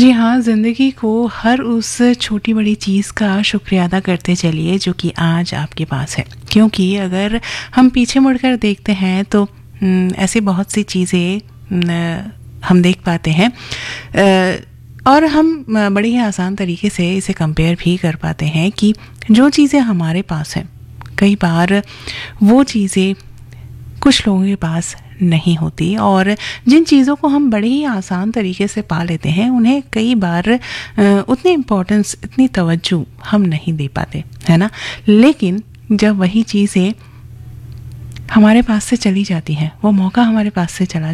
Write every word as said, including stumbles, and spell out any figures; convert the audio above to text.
जी हाँ, ज़िंदगी को हर उस छोटी बड़ी चीज़ का शुक्रिया अदा करते चलिए जो कि आज आपके पास है, क्योंकि अगर हम पीछे मुड़कर देखते हैं तो हम्म, ऐसी बहुत सी चीज़ें हम देख पाते हैं अ, और हम अ, बड़े ही आसान तरीके से इसे कंपेयर भी कर पाते हैं कि जो चीज़ें हमारे पास हैं कई बार वो चीज़ें कुछ लोगों के पास नहीं होती, और जिन चीज़ों को हम बड़े ही आसान तरीके से पा लेते हैं उन्हें कई बार अ, उतनी इम्पोर्टेंस, इतनी तवज्जो हम नहीं दे पाते, है ना। लेकिन जब वही चीज़ें हमारे पास से चली जाती हैं, वो मौका हमारे पास से चला